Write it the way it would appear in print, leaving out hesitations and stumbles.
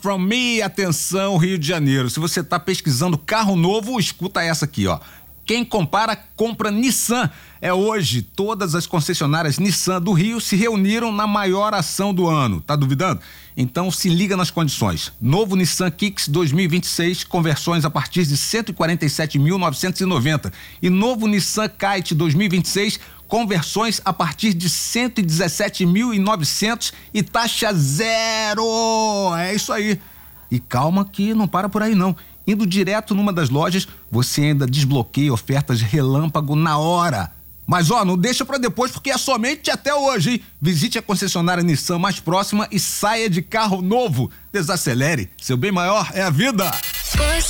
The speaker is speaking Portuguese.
From Me, atenção, Rio de Janeiro. Se você tá pesquisando carro novo, escuta essa aqui, ó. Quem compara, compra Nissan. É hoje, todas as concessionárias Nissan do Rio se reuniram na maior ação do ano. Tá duvidando? Então se liga nas condições. Novo Nissan Kicks 2026, conversões a partir de 147.990. E novo Nissan Kite 2026, conversões a partir de 117.900 e taxa zero. É isso aí. E calma que não para por aí não. Indo direto numa das lojas, você ainda desbloqueia ofertas relâmpago na hora. Mas não deixa pra depois porque é somente até hoje, hein? Visite a concessionária Nissan mais próxima e saia de carro novo. Desacelere, seu bem maior é a vida.